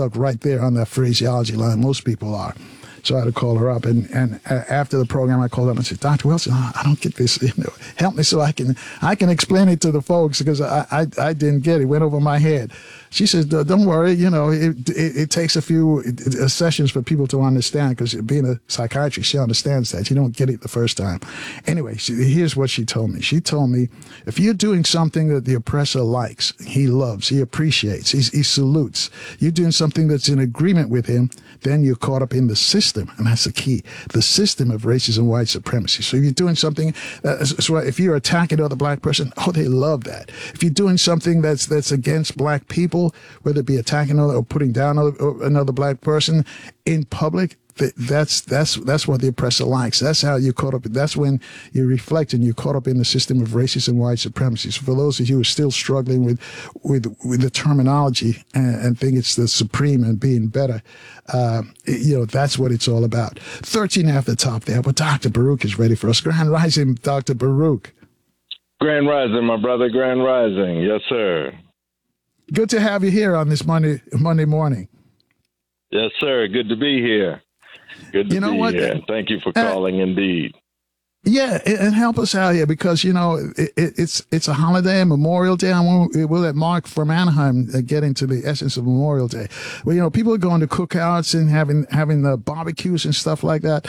stuck right there on that phraseology line. Most people are. So I had to call her up, and after the program, I called her up and said, Dr. Wilson, I don't get this. Help me so I can explain it to the folks, because I didn't get it. It went over my head. She says, don't worry, it takes a few sessions for people to understand, because being a psychiatrist, she understands that. You don't get it the first time. Anyway, here's what she told me. She told me, if you're doing something that the oppressor likes, he loves, he appreciates, he salutes, you're doing something that's in agreement with him, then you're caught up in the system. And that's the key, the system of racism, white supremacy. So if you're doing something, so if you're attacking another black person, they love that. If you're doing something that's against black people, whether it be attacking or putting down another black person in public, that's what the oppressor likes. That's how you're caught up. That's when you reflect and you're caught up in the system of racism and white supremacy. So for those of you who are still struggling with the terminology and think it's the supreme and being better, that's what it's all about. 13 after the top there, but Dr. Baruch is ready for us. Grand Rising, Dr. Baruch. Grand Rising, my brother. Grand Rising. Yes, sir. Good to have you here on this Monday morning. Yes, sir. Good to be here. Good to be here. Thank you for calling, indeed. Yeah, and help us out here, because it's a holiday, Memorial Day. We'll let Mark from Anaheim get into the essence of Memorial Day. Well, people are going to cookouts and having the barbecues and stuff like that.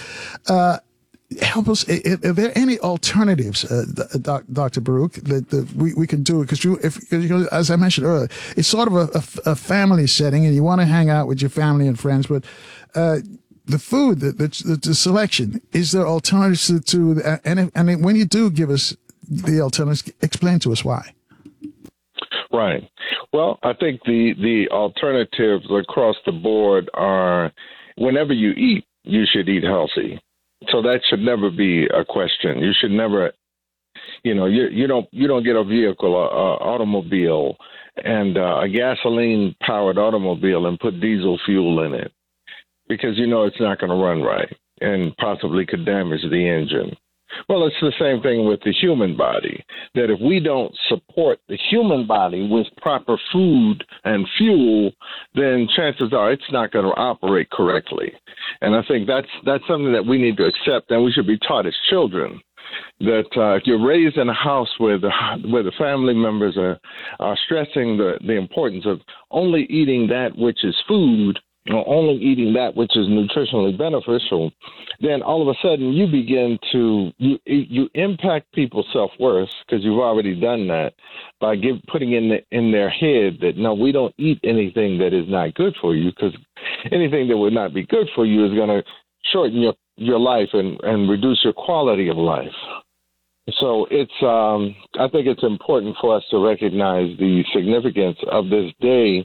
Help us. Are there any alternatives, Dr. Baruch, that we can do? Because as I mentioned earlier, it's sort of a family setting, and you want to hang out with your family and friends, but the food, the selection, is there alternatives to and when you do give us the alternatives, explain to us why. Right. Well, I think the alternatives across the board are, whenever you eat, you should eat healthy. So that should never be a question. You should never, you don't get a vehicle, a automobile, and a gasoline powered automobile and put diesel fuel in it, because it's not going to run right and possibly could damage the engine. Well, it's the same thing with the human body, that if we don't support the human body with proper food and fuel, then chances are it's not going to operate correctly. And I think that's something that we need to accept, and we should be taught as children, that if you're raised in a house where the family members are stressing the importance of only eating that which is food, or only eating that which is nutritionally beneficial, then all of a sudden you begin to you impact people's self-worth, because you've already done that by putting in their head that, no, we don't eat anything that is not good for you, because anything that would not be good for you is going to shorten your life and reduce your quality of life. So I think it's important for us to recognize the significance of this day,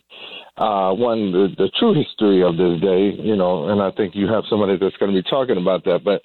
the true history of this day, and I think you have somebody that's going to be talking about that. But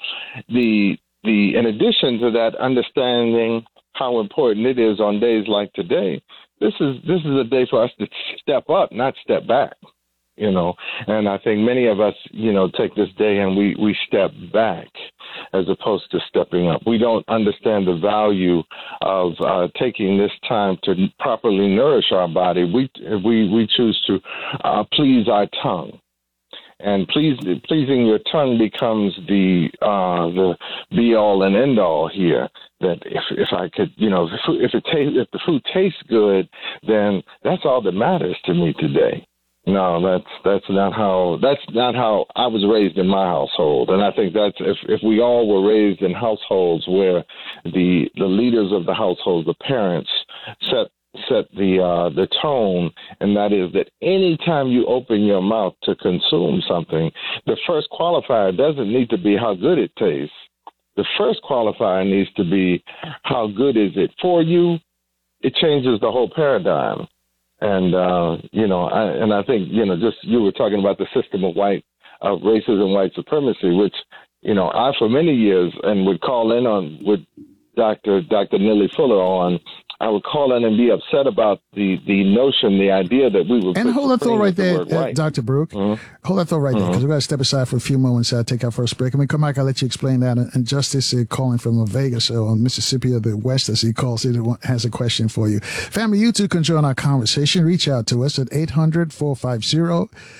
in addition to that, understanding how important it is on days like today, this is a day for us to step up, not step back. And I think many of us, take this day and we step back as opposed to stepping up. We don't understand the value of taking this time to properly nourish our body. We choose to please our tongue. And pleasing your tongue becomes the be all and end all here. That if I could, if the food tastes good, then that's all that matters to me today. No, that's not how I was raised in my household. And I think that's if we all were raised in households where the leaders of the household, the parents, set the tone, and that is that anytime you open your mouth to consume something, the first qualifier doesn't need to be how good it tastes. The first qualifier needs to be how good is it for you. It changes the whole paradigm. And, I think, just you were talking about the system of racism, white supremacy, which, I for many years and would call in on with Dr. Neely Fuller on, I would call in and be upset about the notion, the idea that we were. And hold that thought right there, right. Dr. Baruch. Mm-hmm. Hold that thought right there, because we're going to step aside for a few moments. Take our first break. And we come back, I'll let you explain that. And Justice calling from Vegas, or Mississippi of the West, as he calls it, has a question for you. Family, you too can join our conversation. Reach out to us at 800-450